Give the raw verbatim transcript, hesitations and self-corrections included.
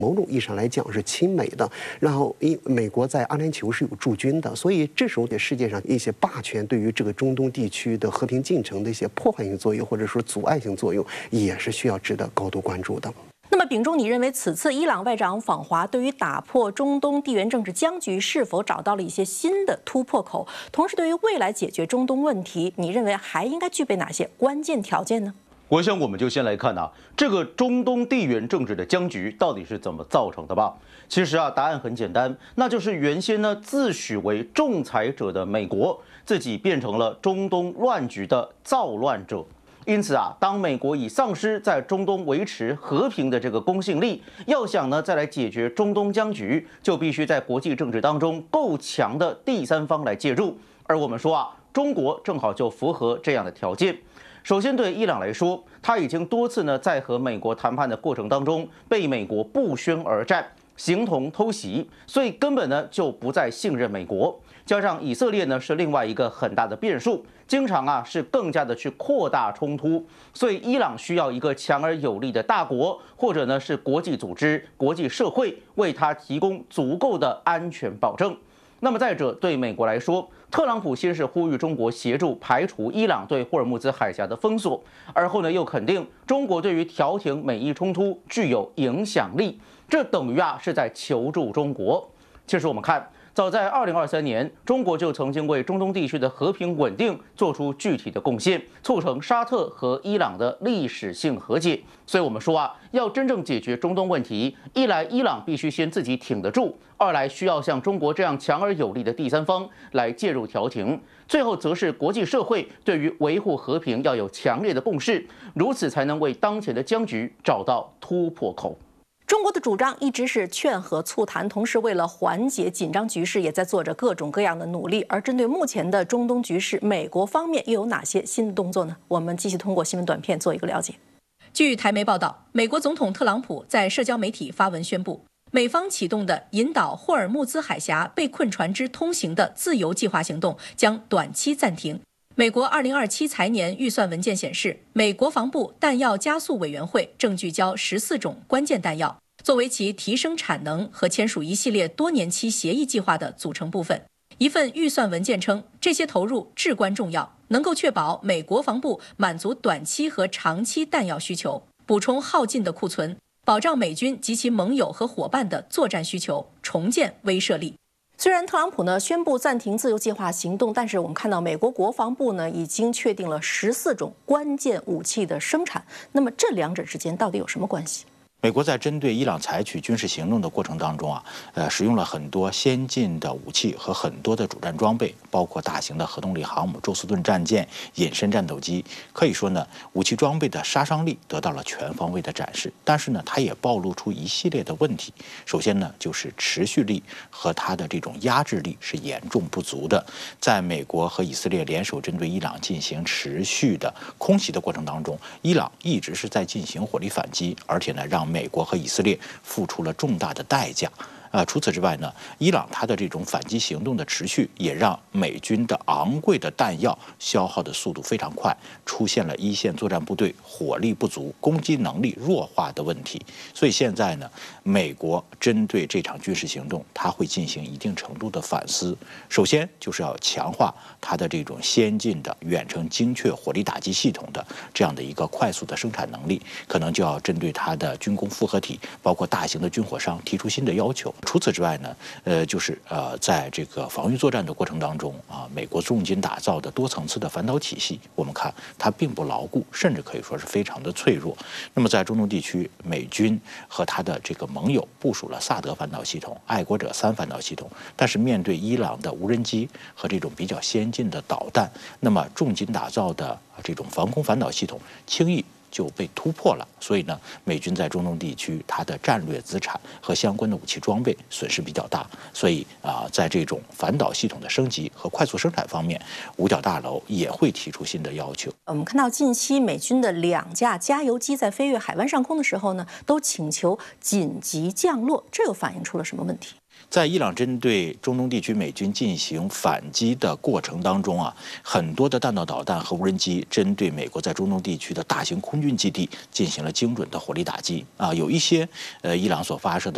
某种意义上来讲是亲美的，然后因美国在阿联酋是有驻军的，所以这时候对世界上一些霸权对于这个中东地区的和平进程的一些破坏性作用或者说阻碍性作用，也是需要值得高度关注的。 那么，秉忠，你认为此次伊朗外长访华对于打破中东地缘政治僵局是否找到了一些新的突破口？同时，对于未来解决中东问题，你认为还应该具备哪些关键条件呢？ 我想，我们就先来看啊，这个中东地缘政治的僵局到底是怎么造成的吧。其实啊，答案很简单，那就是原先呢自诩为仲裁者的美国，自己变成了中东乱局的造乱者。因此啊，当美国已丧失在中东维持和平的这个公信力，要想呢再来解决中东僵局，就必须在国际政治当中够强的第三方来介入。而我们说啊，中国正好就符合这样的条件。首先，对伊朗来说，他已经多次呢在和美国谈判的过程当中被美国不宣而战，形同偷袭，所以根本呢就不再信任美国。加上以色列呢是另外一个很大的变数，经常啊是更加的去扩大冲突，所以伊朗需要一个强而有力的大国，或者呢是国际组织、国际社会为他提供足够的安全保证。那么再者，对美国来说，特朗普先是呼吁中国协助排除伊朗对霍尔木兹海峡的封锁，而后呢又肯定中国对于调停美伊冲突具有影响力，这等于啊是在求助中国。其实我们看，早在二零二三年，中国就曾经为中东地区的和平稳定做出具体的贡献，促成沙特和伊朗的历史性和解。所以我们说啊，要真正解决中东问题，一来伊朗必须先自己挺得住，二来需要像中国这样强而有力的第三方来介入调停，最后则是国际社会对于维护和平要有强烈的共识，如此才能为当前的僵局找到突破口。 中国的主张一直是劝和促谈，同时为了缓解紧张局势，也在做着各种各样的努力。而针对目前的中东局势，美国方面又有哪些新的动作呢？我们继续通过新闻短片做一个了解。据台媒报道，美国总统特朗普在社交媒体发文宣布，美方启动的引导霍尔木兹海峡被困船只通行的自由计划行动将短期暂停。美国二零二七财年预算文件显示，美国防部弹药加速委员会正聚焦十四种关键弹药，作为其提升产能和签署一系列多年期协议计划的组成部分。一份预算文件称，这些投入至关重要，能够确保美国防部满足短期和长期弹药需求，补充耗尽的库存，保障美军及其盟友和伙伴的作战需求，重建威慑力。虽然特朗普呢宣布暂停自由计划行动，但是我们看到美国国防部呢已经确定了十四种关键武器的生产。那么这两者之间到底有什么关系？ 美国在针对伊朗采取军事行动的过程当中啊，呃，使用了很多先进的武器和很多的主战装备，包括大型的核动力航母、宙斯盾战舰、隐身战斗机。可以说呢，武器装备的杀伤力得到了全方位的展示。但是呢，它也暴露出一系列的问题。首先呢，就是持续力和它的这种压制力是严重不足的。在美国和以色列联手针对伊朗进行持续的空袭的过程当中，伊朗一直是在进行火力反击，而且呢，让美国和以色列付出了重大的代价。呃，除此之外呢，伊朗它的这种反击行动的持续，也让美军的昂贵的弹药消耗的速度非常快，出现了一线作战部队火力不足、攻击能力弱化的问题。所以现在呢，美国针对这场军事行动，它会进行一定程度的反思。首先就是要强化它的这种先进的远程精确火力打击系统的这样的一个快速的生产能力，可能就要针对它的军工复合体，包括大型的军火商提出新的要求。除此之外呢，呃，就是呃，在这个防御作战的过程当中啊，美国重金打造的多层次的反导体系，我们看它并不牢固，甚至可以说是非常的脆弱。那么在中东地区，美军和它的这个盟友部署了萨德反导系统、爱国者三反导系统，但是面对伊朗的无人机和这种比较先进的导弹，那么重金打造的这种防空反导系统轻易就被突破了。所以呢，美军在中东地区它的战略资产和相关的武器装备损失比较大。所以啊、呃，在这种反导系统的升级和快速生产方面，五角大楼也会提出新的要求。 我们看到近期美军的两架加油机在飞越海湾上空的时候呢，都请求紧急降落，这又反映出了什么问题？ 在伊朗针对中东地区美军进行反击的过程当中啊，很多的弹道导弹和无人机针对美国在中东地区的大型空军基地进行了精准的火力打击啊，有一些呃伊朗所发射的